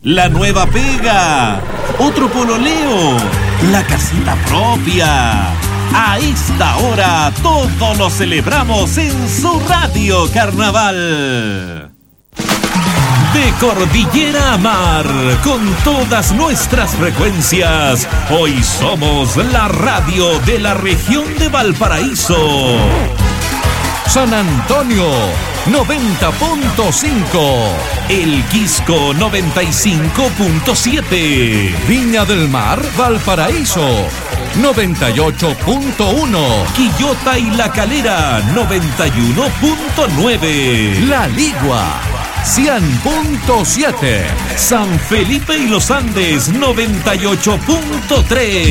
La nueva pega, otro pololeo, la casita propia. A esta hora todo lo celebramos en su radio Carnaval. De cordillera a mar, con todas nuestras frecuencias, hoy somos la radio de la región de Valparaíso. San Antonio 90.5, El Quisco 95.7, Viña del Mar, Valparaíso 98.1, Quillota y La Calera 91.9, La Ligua 100.7, San Felipe y los Andes 98.3.